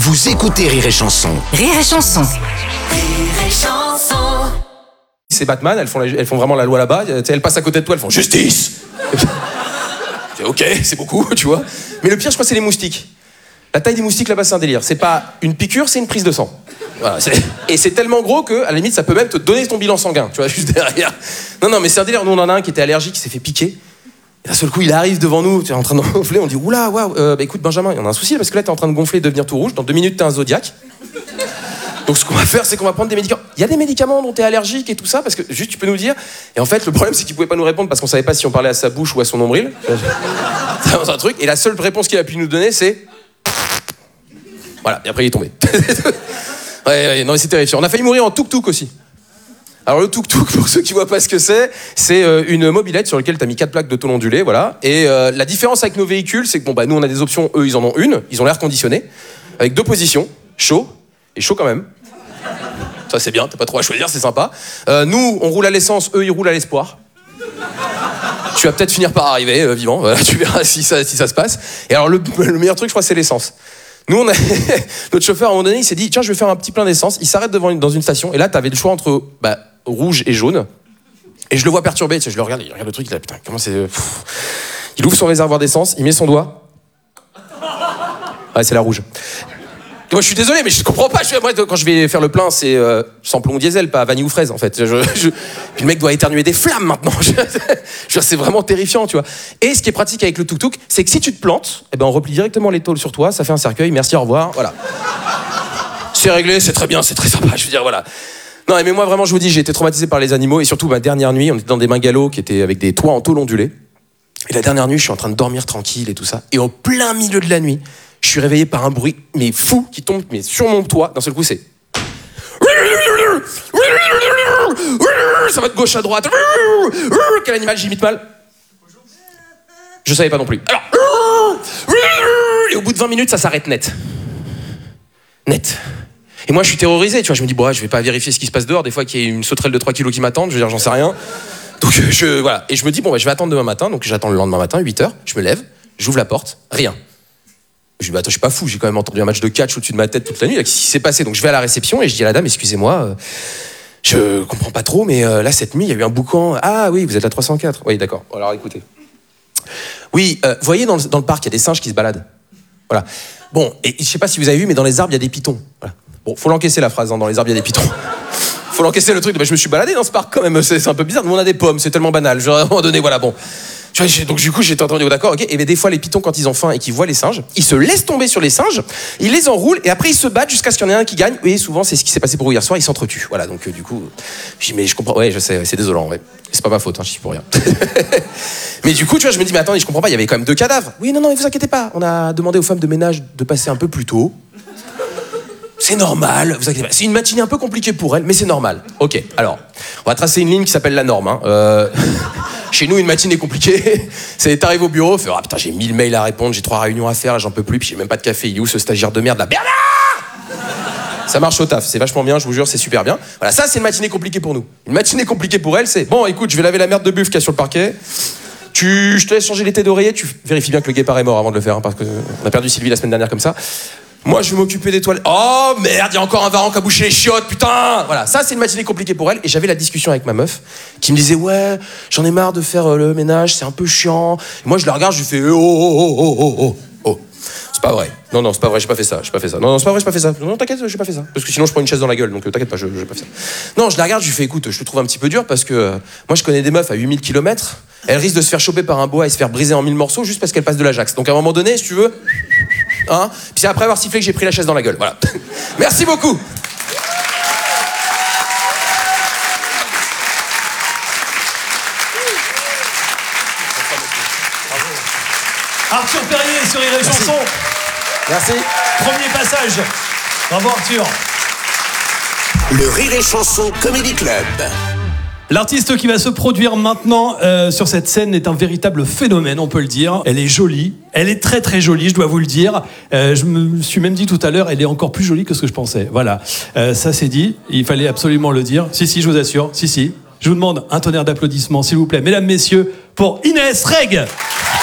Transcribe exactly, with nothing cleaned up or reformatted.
Vous écoutez Rire et Chanson. Rire et Chanson. Rire et Chanson. C'est Batman, elles font, la, elles font vraiment la loi là-bas. Elles passent à côté de toi, elles font justice. C'est ok, c'est beaucoup, tu vois. Mais le pire, je crois, c'est les moustiques. La taille des moustiques là-bas, c'est un délire. C'est pas une piqûre, c'est une prise de sang. Voilà, c'est... Et c'est tellement gros que, à la limite, ça peut même te donner ton bilan sanguin, tu vois, juste derrière. Non, non, mais c'est un délire. Nous, on en a un qui était allergique, qui s'est fait piquer. Et d'un seul coup, il arrive devant nous, tu es en train de gonfler. On dit oula, waouh, euh, bah écoute, Benjamin, il y en a un souci parce que là, t'es en train de gonfler, de devenir tout rouge. Dans deux minutes, t'es un zodiaque. Donc, ce qu'on va faire, c'est qu'on va prendre des médicaments. Il y a des médicaments dont t'es allergique et tout ça, parce que juste, tu peux nous dire. Et en fait, le problème, c'est qu'il pouvait pas nous répondre parce qu'on savait pas si on parlait à sa bouche ou à son nombril. C'est un truc. Et la seule réponse qu'il a pu nous donner, c'est. Voilà, et après il est tombé. ouais, ouais, non mais c'est terrifiant. On a failli mourir en tuk-tuk aussi. Alors le tuk-tuk, pour ceux qui voient pas ce que c'est, c'est euh, une mobilette sur laquelle t'as mis quatre plaques de tôle ondulée, voilà. Et euh, la différence avec nos véhicules, c'est que bon bah nous on a des options, eux ils en ont une, ils ont l'air conditionné, avec deux positions, chaud et chaud quand même. Ça c'est bien, t'as pas trop à choisir, c'est sympa. Euh, nous on roule à l'essence, eux ils roulent à l'espoir. Tu vas peut-être finir par arriver euh, vivant, voilà, tu verras si ça, si ça se passe. Et alors le, le meilleur truc je crois c'est l'essence. Nous, on a notre chauffeur, à un moment donné, il s'est dit, tiens, je vais faire un petit plein d'essence. Il s'arrête devant une, dans une station, et là, t'avais le choix entre bah, rouge et jaune. Et je le vois perturbé, tu sais, je le regarde, il regarde le truc, il a putain, comment c'est. Pff. Il ouvre son réservoir d'essence, il met son doigt. Ouais, c'est la rouge. Et moi, je suis désolé, mais je comprends pas. Je, moi, quand je vais faire le plein, c'est euh, samplon diesel, pas vanille ou fraise, en fait. Je, je, puis le mec doit éternuer des flammes maintenant. Je, je, c'est vraiment terrifiant, tu vois. Et ce qui est pratique avec le tuk-tuk, c'est que si tu te plantes, eh ben, on replie directement les tôles sur toi, ça fait un cercueil, merci, au revoir, voilà. C'est réglé, c'est très bien, c'est très sympa, je veux dire, voilà. Non, mais moi, vraiment, je vous dis, j'ai été traumatisé par les animaux, et surtout, ma dernière nuit, on était dans des bungalows qui étaient avec des toits en tôle ondulée. Et la dernière nuit, je suis en train de dormir tranquille et tout ça. Et au plein milieu de la nuit, je suis réveillé par un bruit, mais fou, qui tombe mais sur mon toit. D'un seul coup, c'est... Ça va de gauche à droite. Quel animal j'imite mal? Je savais pas non plus. Alors... Et au bout de vingt minutes, ça s'arrête net. Net. Et moi, je suis terrorisé, tu vois. Je me dis, bon, je vais pas vérifier ce qui se passe dehors. Des fois, qu'il y a une sauterelle de trois kilos qui m'attend. Je veux dire, j'en sais rien. Donc, je... Voilà. Et je me dis, bon, bah, je vais attendre demain matin. Donc, j'attends le lendemain matin, huit heures. Je me lève, j'ouvre la porte. Rien. Je dis, bah attends, je suis pas fou, j'ai quand même entendu un match de catch au-dessus de ma tête toute la nuit, là, qu'est-ce qui s'est passé? Donc je vais à la réception et je dis à la dame, excusez-moi, euh, je comprends pas trop, mais euh, là, cette nuit, il y a eu un boucan. Ah oui, vous êtes la trois cent quatre. Oui, d'accord. Alors écoutez. Oui, euh, vous voyez, dans le, dans le parc, il y a des singes qui se baladent. Voilà. Bon, et je sais pas si vous avez vu, mais dans les arbres, il y a des pitons. Voilà. Bon, faut l'encaisser la phrase, hein, dans les arbres, il y a des pitons. Faut l'encaisser le truc. Bah, je me suis baladé dans ce parc quand même, c'est, c'est un peu bizarre. Nous, on a des pommes, c'est tellement banal. Je, à un moment donné, voilà, bon. Tu vois, donc du coup, j'étais entendu, d'accord, ok. Et bien des fois, les pitons, quand ils ont faim et qu'ils voient les singes, ils se laissent tomber sur les singes, ils les enroulent et après ils se battent jusqu'à ce qu'il y en ait un qui gagne. Et souvent, c'est ce qui s'est passé pour hier soir, ils s'entretuent. Voilà, donc euh, du coup, je dis, mais je comprends, ouais, je sais, c'est désolant, ouais. C'est pas ma faute, hein, je suis pour rien. Mais du coup, tu vois, je me dis, mais attendez, je comprends pas, il y avait quand même deux cadavres. Oui, non, non, mais vous inquiétez pas, on a demandé aux femmes de ménage de passer un peu plus tôt. C'est normal, vous inquiétez pas. C'est une matinée un peu compliquée pour elle, mais c'est normal. Ok, alors, on va tracer une ligne qui s'appelle la norme. Hein. Euh... Chez nous, une matinée compliquée. C'est t'arrives au bureau, fait, ah putain, j'ai mille mails à répondre, j'ai trois réunions à faire, là, j'en peux plus, puis j'ai même pas de café. Il est où ce stagiaire de merde là? Bernard! Ça marche au taf, c'est vachement bien, je vous jure, c'est super bien. Voilà, ça c'est une matinée compliquée pour nous. Une matinée compliquée pour elle, c'est bon, écoute, je vais laver la merde de buff qu'il y a sur le parquet. Tu, je te laisse changer les thés d'oreiller, tu vérifies bien que le guépard est mort avant de le faire, hein, parce qu'on a perdu Sylvie la semaine dernière comme ça. Moi, je vais m'occuper des toilettes. Oh merde, il y a encore un varan qui a bouché les chiottes, putain! Voilà, ça c'est une matinée compliquée pour elle. Et j'avais la discussion avec ma meuf qui me disait, ouais, j'en ai marre de faire euh, le ménage, c'est un peu chiant. Et moi, je la regarde, je lui fais, oh, oh, oh, oh, oh, oh. C'est pas vrai. Non, non, c'est pas vrai, j'ai pas fait ça, j'ai pas fait ça. Non, non, c'est pas vrai, j'ai pas fait ça. Non, t'inquiète, j'ai pas fait ça. Parce que sinon, je prends une chaise dans la gueule, donc euh, t'inquiète pas, je, j'ai pas fait ça. Non, je la regarde, je lui fais, écoute, je te trouve un petit peu dur parce que euh, moi, je connais des meufs à huit mille kilomètres. Elles risquent de se faire choper par un boa et se faire briser en mille morceaux juste parce qu'elles passent de l'Ajax. Donc à un moment donné, si tu veux. Hein, puis c'est après avoir sifflé que j'ai pris la chaise dans la gueule. Voilà. Merci beaucoup. Arthur Perrier sur Rire et Chanson. Merci. Premier passage. Bravo Arthur. Le Rire et Chanson Comedy Club. L'artiste qui va se produire maintenant euh, sur cette scène est un véritable phénomène, on peut le dire. Elle est jolie, elle est très très jolie, je dois vous le dire. Euh, je me suis même dit tout à l'heure, elle est encore plus jolie que ce que je pensais. Voilà, euh, ça c'est dit, il fallait absolument le dire. Si, si, je vous assure, si, si. Je vous demande un tonnerre d'applaudissements, s'il vous plaît, mesdames, messieurs, pour Inès Reg.